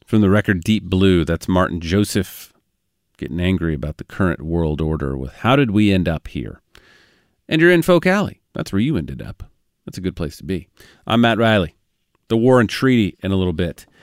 From the record Deep Blue, that's Martin Joseph getting angry about the current world order with How Did We End Up Here? And you're in Folk Alley. That's where you ended up. That's a good place to be. I'm Matt Riley. The War and Treaty in a little bit.